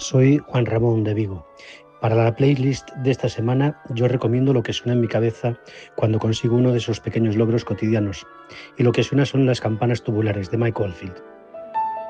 Soy Juan Ramón de Vigo. Para la playlist de esta semana yo recomiendo lo que suena en mi cabeza cuando consigo uno de esos pequeños logros cotidianos. Y lo que suena son las campanas tubulares de Mike Oldfield.